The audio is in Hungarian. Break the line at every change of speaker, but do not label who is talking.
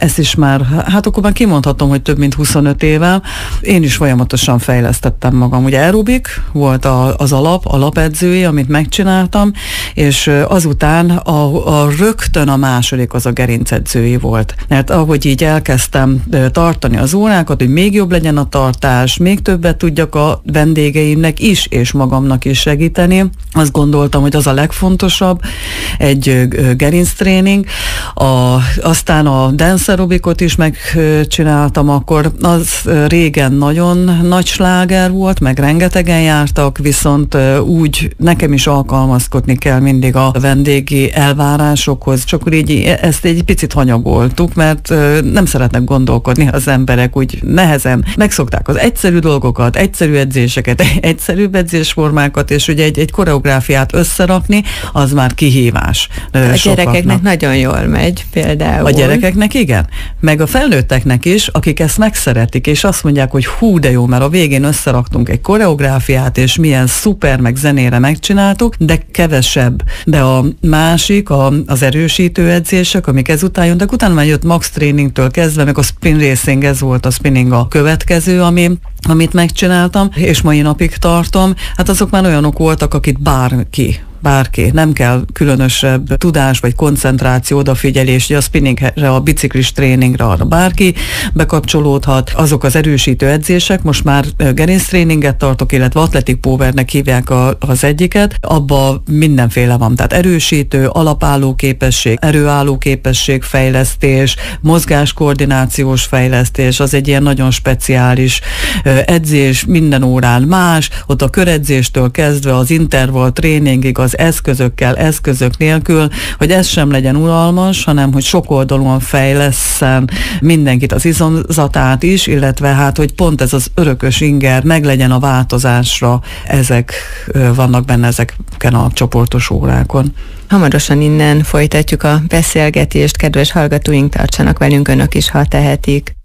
ezt is már, hát akkor már kimondhatom, hogy több mint 25 éve. Én is folyamatosan fejlesztettem magam. Ugye aerobik volt az alapedzői, amit megcsináltam, és azután rögtön a második az a gerincedzői volt. Mert ahogy így elkezdtem tartani az órákat, hogy még jobb legyen a tartás, még többet tudjak a vendégeimnek is, és magamnak is segíteni, azt gondoltam, hogy az a legfontosabb, egy gerinctréning. Aztán a dance aerobikot is megcsináltam, akkor az régen nagyon nagy sláger volt, meg rengetegen jártak, viszont úgy nekem is alkalmazkodni kell mindig a vendégi elvárásokhoz, csak akkor így ezt egy picit hanyagoltuk, mert nem szeretnek gondolkodni az emberek, úgy nehezen megszokták az egyszerű dolgokat, egyszerű edzéseket, egyszerűbb edzésformákat, és ugye egy koreográfiát összerakni, az már kihívás.
A gyerekeknek nagyon jól megy például.
A gyerekeknek igen, meg a felnőtteknek is, akik ezt megszeretik, és azt mondják, hogy hú, de jó, mert a végén összeraktunk egy koreográfiát, és milyen szuper, meg zenére megcsináltuk, de kevesebb. De a másik, az erősítő edzések, amik ezután jönnek, utána már jött max tréningtől kezdve, meg a spin racing, ez volt a spinning a következő, amit megcsináltam, és mai napig tartom. Hát azok már olyanok voltak, akit bárki. Nem kell különösebb tudás vagy koncentráció, odafigyelés, hogy a spinningre, a biciklis tréningre arra bárki bekapcsolódhat. Azok az erősítő edzések, most már gerinctréninget tartok, illetve athletic powernek hívják az egyiket, abba mindenféle van. Tehát erősítő, alapálló képesség, erőálló képesség fejlesztés, mozgáskoordinációs fejlesztés, az egy ilyen nagyon speciális edzés, minden órán más, ott a köredzéstől kezdve az intervall tréningig, az eszközök nélkül, hogy ez sem legyen unalmas, hanem hogy sokoldalúan fejlesszen mindenkit, az izomzatát is, illetve hát, hogy pont ez az örökös inger meglegyen a változásra, ezek vannak benne ezeken a csoportos órákon.
Hamarosan innen folytatjuk a beszélgetést, kedves hallgatóink, tartsanak velünk önök is, ha tehetik.